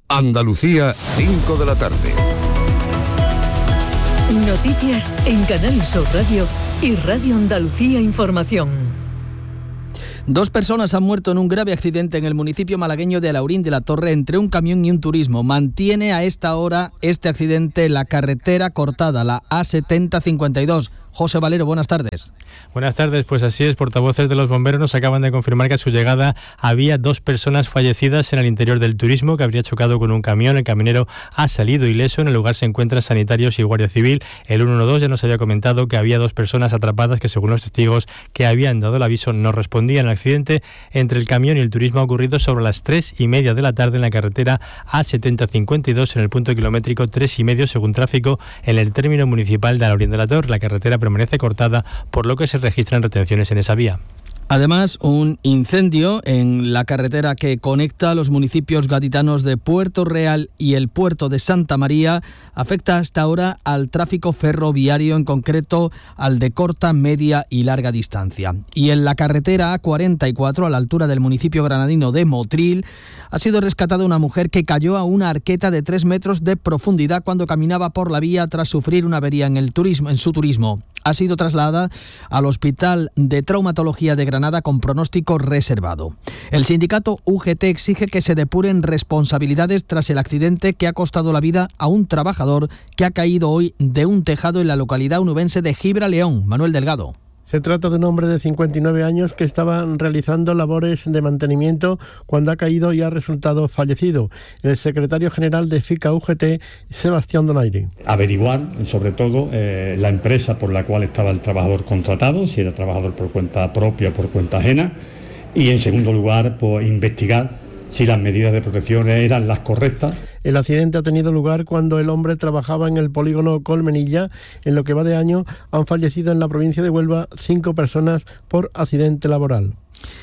Andalucía, 5 de la tarde. Noticias en Canal Sur Radio y Radio Andalucía Información. 2 personas han muerto en un grave accidente en el municipio malagueño de Alaurín de la Torre entre un camión y un turismo. Mantiene a esta hora este accidente la carretera cortada, la A7052. José Valero, buenas tardes. Buenas tardes, pues así es, portavoces de los bomberos nos acaban de confirmar que a su llegada había 2 personas fallecidas en el interior del turismo que habría chocado con un camión. El camionero ha salido ileso, en el lugar se encuentran sanitarios y guardia civil. El 112 ya nos había comentado que había 2 personas atrapadas que, según los testigos que habían dado el aviso, no respondían. El accidente entre el camión y el turismo ha ocurrido sobre las 3:30 de la tarde en la carretera A7052 en el punto kilométrico 3,5 según tráfico en el término municipal de Alaurín de la Torre. La carretera permanece cortada, por lo que se registran retenciones en esa vía. Además, un incendio en la carretera que conecta los municipios gaditanos de Puerto Real y el puerto de Santa María afecta hasta ahora al tráfico ferroviario, en concreto al de corta, media y larga distancia. Y en la carretera A44, a la altura del municipio granadino de Motril, ha sido rescatada una mujer que cayó a una arqueta de 3 metros de profundidad cuando caminaba por la vía tras sufrir una avería en su turismo. Ha sido trasladada al Hospital de Traumatología de Granada con pronóstico reservado. El sindicato UGT exige que se depuren responsabilidades tras el accidente que ha costado la vida a un trabajador que ha caído hoy de un tejado en la localidad onubense de Gibraleón. Manuel Delgado. Se trata de un hombre de 59 años que estaba realizando labores de mantenimiento cuando ha caído y ha resultado fallecido. El secretario general de FICA UGT, Sebastián Donaire. Averiguar, sobre todo, la empresa por la cual estaba el trabajador contratado, si era trabajador por cuenta propia o por cuenta ajena, y en segundo lugar, pues investigar si las medidas de protección eran las correctas. El accidente ha tenido lugar cuando el hombre trabajaba en el polígono Colmenilla. En lo que va de año han fallecido en la provincia de Huelva 5 personas por accidente laboral.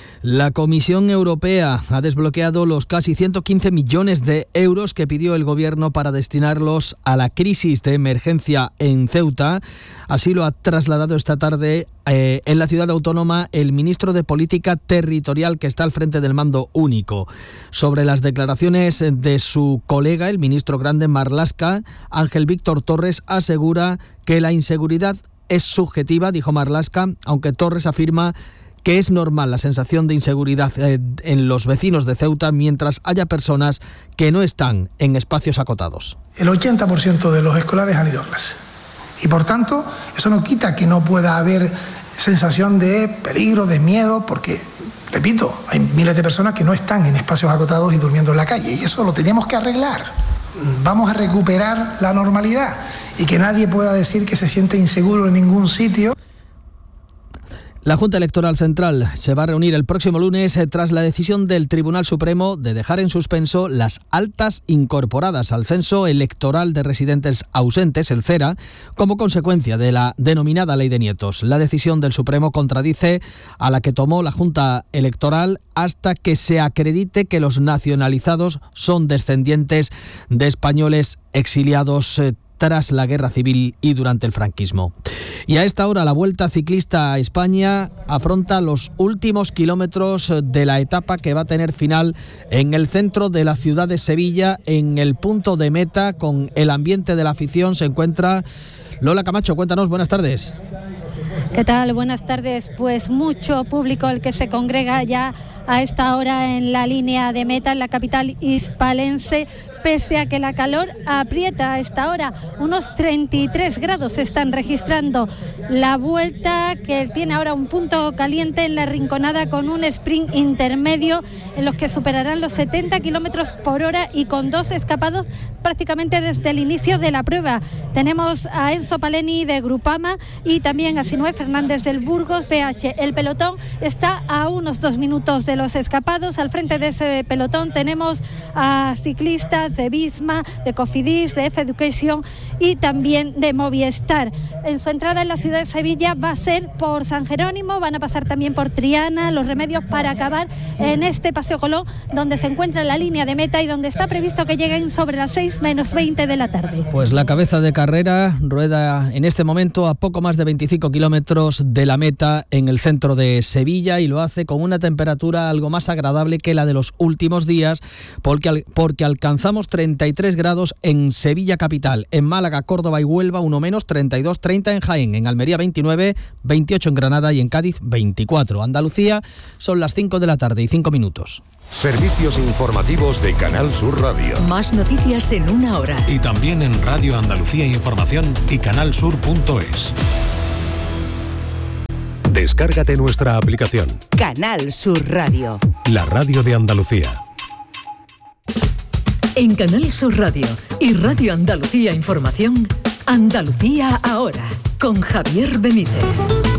La Comisión Europea ha desbloqueado los casi 115 millones de euros que pidió el Gobierno para destinarlos a la crisis de emergencia en Ceuta. Así lo ha trasladado esta tarde en la ciudad autónoma el ministro de Política Territorial, que está al frente del mando único. Sobre las declaraciones de su colega, el ministro grande Marlaska, Ángel Víctor Torres asegura que la inseguridad es subjetiva, dijo Marlaska, aunque Torres afirma que es normal la sensación de inseguridad en los vecinos de Ceuta mientras haya personas que no están en espacios acotados. El 80% de los escolares han ido a clase y por tanto eso no quita que no pueda haber sensación de peligro, de miedo, porque, repito, hay miles de personas que no están en espacios acotados y durmiendo en la calle y eso lo tenemos que arreglar. Vamos a recuperar la normalidad y que nadie pueda decir que se siente inseguro en ningún sitio. La Junta Electoral Central se va a reunir el próximo lunes tras la decisión del Tribunal Supremo de dejar en suspenso las altas incorporadas al censo electoral de residentes ausentes, el CERA, como consecuencia de la denominada Ley de Nietos. La decisión del Supremo contradice a la que tomó la Junta Electoral hasta que se acredite que los nacionalizados son descendientes de españoles exiliados tras la Guerra Civil y durante el franquismo. Y a esta hora la Vuelta Ciclista a España afronta los últimos kilómetros de la etapa que va a tener final en el centro de la ciudad de Sevilla. En el punto de meta, con el ambiente de la afición, se encuentra Lola Camacho. Cuéntanos, buenas tardes. ¿Qué tal? Buenas tardes. Pues mucho público el que se congrega ya a esta hora en la línea de meta en la capital hispalense, pese a que la calor aprieta a esta hora. Unos 33 grados se están registrando. La Vuelta, que tiene ahora un punto caliente en la Rinconada con un sprint intermedio en los que superarán los 70 kilómetros por hora y con 2 escapados prácticamente desde el inicio de la prueba. Tenemos a Enzo Paleni de Grupama y también a Sinué Fernández del Burgos BH. El pelotón está a unos 2 minutos de los escapados. Al frente de ese pelotón tenemos a ciclistas de Visma, de Cofidis, de F Education y también de Movistar. En su entrada en la ciudad de Sevilla va a ser por San Jerónimo, van a pasar también por Triana, Los Remedios, para acabar en este Paseo Colón, donde se encuentra la línea de meta y donde está previsto que lleguen sobre las 6 menos 20 de la tarde. Pues la cabeza de carrera rueda en este momento a poco más de 25 kilómetros de la meta en el centro de Sevilla y lo hace con una temperatura algo más agradable que la de los últimos días porque alcanzamos registramos 33 grados en Sevilla capital, en Málaga, Córdoba y Huelva 1 menos, 32, 30 en Jaén, en Almería 29, 28 en Granada y en Cádiz 24. Andalucía, son las 5 de la tarde y 5 minutos. Servicios informativos de Canal Sur Radio. Más noticias en una hora. Y también en Radio Andalucía Información y canalsur.es. Descárgate nuestra aplicación. Canal Sur Radio. La radio de Andalucía. En Canal Sur Radio y Radio Andalucía Información, Andalucía ahora, con Javier Benítez.